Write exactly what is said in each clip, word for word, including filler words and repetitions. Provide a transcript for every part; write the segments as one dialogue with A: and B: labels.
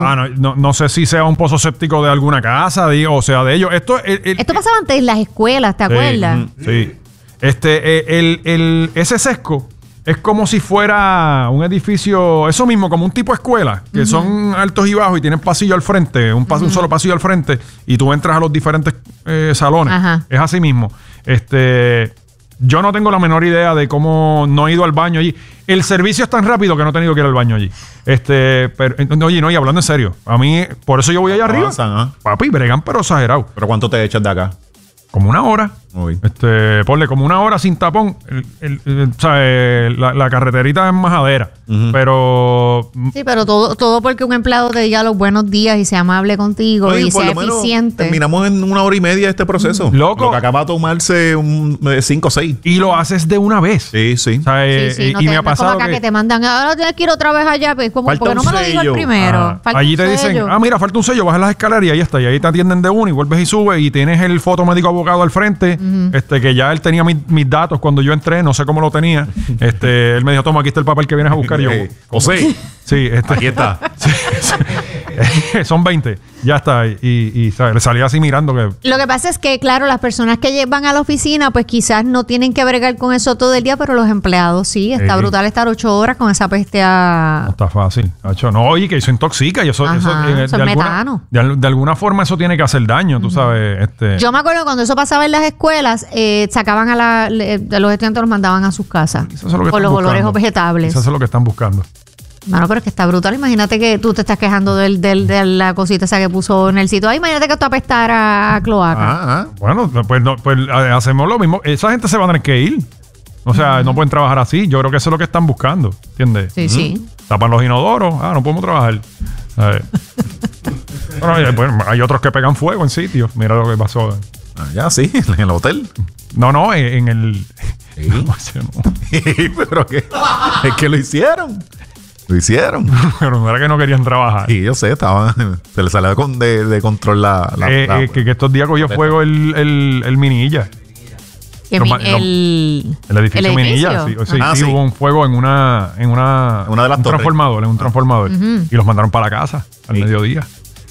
A: Ah, no, no, no sé si sea un pozo séptico de alguna casa, digo, o sea, de ellos. Esto, el, el,
B: Esto pasaba antes en las escuelas, ¿te
A: sí,
B: acuerdas?
A: Sí. Este, eh, el, el, ese sesco es como si fuera un edificio, eso mismo, como un tipo de escuela, que uh-huh. son altos y bajos y tienen pasillo al frente, un, pas- uh-huh. un solo pasillo al frente, y tú entras a los diferentes eh, salones. Ajá. Es así mismo. Este, yo no tengo la menor idea de cómo no he ido al baño allí. El servicio es tan rápido que no he tenido que ir al baño allí. Este, pero, oye, no, y hablando en serio, a mí, por eso yo voy allá arriba.
C: ¿eh?
A: Papi, bregan, pero exagerado.
C: ¿Pero cuánto te echas de acá?
A: Como una hora.
C: Uy.
A: Este, ponle como una hora sin tapón. El, el, el, o sea, eh, la, la carreterita es majadera. Uh-huh. Pero.
B: Sí, pero todo, todo porque un empleado te diga los buenos días y sea amable contigo. Oye, y sea eficiente.
C: Terminamos en una hora y media este proceso.
A: Uh-huh. Loco.
C: Lo que acaba de tomarse un cinco o seis.
A: Y lo haces de una vez.
C: Sí, sí.
A: O sea, eh,
B: sí, sí,
A: y,
B: no
A: y
B: te,
A: me ha
B: no
A: pasado.
B: Es como acá
A: que,
B: que te mandan, ahora tienes que ir otra vez allá. Pues, como, porque no me lo dijo el primero.
A: Ah, allí te dicen, ah, mira, falta un sello, bajas las escaleras y ahí está. Y ahí te atienden de uno y vuelves y subes y tienes el fotomédico abogado al frente. Uh-huh. Este, que ya él tenía mi, mis datos cuando yo entré, no sé cómo lo tenía. Este, él me dijo, toma, aquí está el papel que vienes a buscar. Yo,
C: José.
A: Sí, este,
C: aquí está.
A: Sí, sí. Son veinte. Ya está. Y, y, y le salía así mirando que...
B: Lo que pasa es que, claro, las personas que van a la oficina, pues quizás no tienen que bregar con eso todo el día, pero los empleados sí. Está sí. brutal estar ocho horas con esa peste a...
A: No está fácil. Hacho, no, oye, que eso intoxica. Y eso,
B: Ajá,
A: eso, eh,
B: eso
A: de,
B: es
A: alguna,
B: metano.
A: De, de alguna forma eso tiene que hacer daño, tú uh-huh. sabes. Este...
B: Yo me acuerdo cuando eso pasaba en las escuelas, eh, sacaban a la, le, los estudiantes, los mandaban a sus casas.
A: Eso es lo que
B: por los
A: buscando.
B: olores vegetables.
A: Eso es lo que están buscando.
B: Bueno, pero es que está brutal. Imagínate que tú te estás quejando del, del, de la cosita esa que puso en el sitio. Ay, imagínate que tú apestara a cloaca.
A: Ah, ah. Bueno, pues, no, pues hacemos lo mismo. Esa gente se va a tener que ir. O sea, uh-huh. no pueden trabajar así. Yo creo que eso es lo que están buscando. ¿Entiendes?
B: Sí, uh-huh. sí.
A: Tapan los inodoros. Ah, no podemos trabajar. Bueno, bueno, hay otros que pegan fuego en sitios. Mira lo que pasó.
C: Ah, ya, sí. En el hotel.
A: No, no, en, en el...
C: ¿Sí? ¿Pero qué? Es que lo hicieron. Lo hicieron.
A: Pero no era que no querían trabajar.
C: Sí, yo sé, estaban, se les salió de, de, de control la... la,
A: eh,
C: la
A: eh, que, que estos días cogió fuego el, el, el Minilla.
B: El,
A: no,
B: el,
A: el edificio ¿el Minilla. Sí, sí,
C: ah,
A: sí,
C: sí.
A: hubo un fuego en una... En una,
C: una de las
A: un
C: torres.
A: transformador, en un transformador. Uh-huh. Y los mandaron para la casa al sí. mediodía.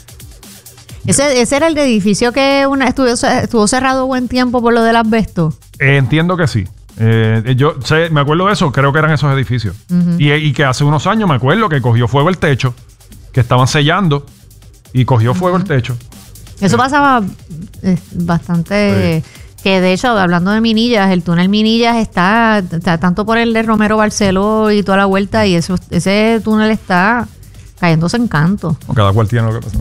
B: Ese, ese era el edificio que una, estuvo, estuvo cerrado buen tiempo por lo del asbesto.
A: Eh, entiendo que sí. Eh, yo sé, me acuerdo de eso, creo que eran esos edificios. Uh-huh. y, y que hace unos años me acuerdo que cogió fuego el techo, que estaban sellando y cogió uh-huh. fuego el techo.
B: Eso eh. pasaba eh, bastante... Sí. Que de hecho, hablando de Minillas, el túnel Minillas está, está tanto por el de Romero Barceló y toda la vuelta, y eso, ese túnel está cayéndose en canto.
A: O cada cual tiene lo que pasa.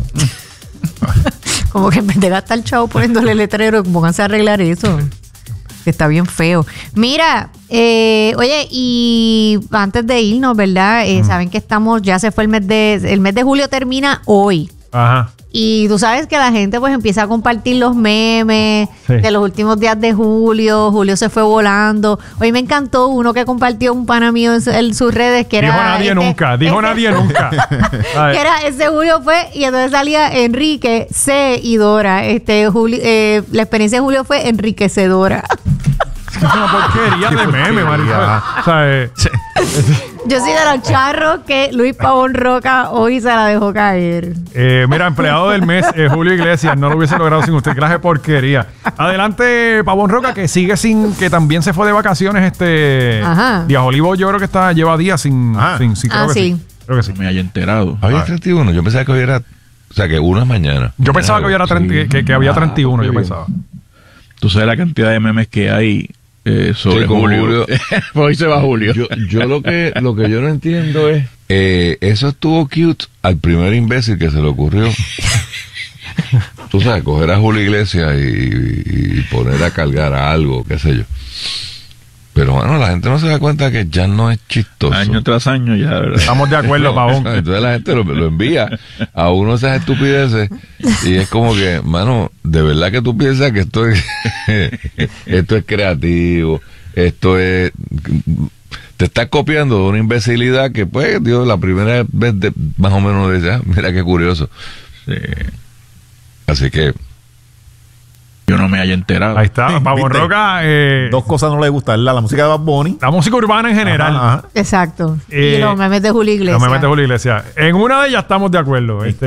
B: Como que en vez de gastar chavo poniéndole letrero, pónganse a arreglar eso. Que está bien feo. Mira, eh, oye, y antes de irnos, ¿verdad? Eh, mm. Saben que estamos, ya se fue el mes de, el mes de julio termina hoy.
A: Ajá.
B: Y tú sabes que la gente pues empieza a compartir los memes sí. de los últimos días de julio. Julio se fue volando. Hoy me encantó uno que compartió un pana mío en, en sus redes que
A: dijo
B: era...
A: Nadie
B: este,
A: nunca, dijo
B: ese,
A: nadie nunca.
B: Que era ese Julio fue, y entonces salía Enrique, C y Dora. Este, Julio, eh, la experiencia de Julio fue enriquecedora.
A: Es una porquería de meme, María. O sea, eh,
B: yo soy de los charros que Luis Pavón Roca hoy se la dejó caer.
A: Eh, mira, empleado del mes, eh, Julio Iglesias, no lo hubiese logrado sin usted. Clase de porquería. Adelante, Pavón Roca, que sigue sin, que también se fue de vacaciones. Este
B: Ajá.
A: Díaz Olivo, yo creo que está, lleva días sin, sin, sin creo
B: ah,
A: que
B: sí.
A: sí. Creo que sí.
D: Me haya enterado.
E: Había treinta y uno, yo pensaba que hoy era, o sea, que uno es mañana.
A: Yo pensaba que, hoy era treinta, sí. que, que había treinta y uno, yo pensaba.
D: Tú sabes la cantidad de memes que hay. Eh, sobre sí, Julio, Julio. Hoy se va Julio.
E: Yo, yo lo que lo que yo no entiendo es eh, eso estuvo cute al primer imbécil que se le ocurrió. Tú sabes, coger a Julio Iglesias y, y, y poner a cargar a algo, qué sé yo. Pero bueno, la gente no se da cuenta que ya no es chistoso.
D: Año tras año ya, ¿verdad?
A: Estamos de acuerdo, Pavón.
E: Entonces la gente lo, lo envía a uno esas estupideces y es como que, mano, de verdad que tú piensas que esto es esto es creativo, esto es... Te estás copiando de una imbecilidad que, pues, Dios, la primera vez de, más o menos dice, ah, mira qué curioso. Sí. Así que...
D: yo no me haya enterado.
A: Ahí está. Pavo
C: ¿Viste?
A: Roca. Eh,
C: Dos cosas no le gustan, la, la música de Bad Bunny.
A: la música urbana en general.
C: Ajá, ajá.
B: Exacto.
A: Eh,
B: y los memes de Julio Iglesias.
A: No me metes Julio Iglesias. En una de ellas estamos de acuerdo. Este,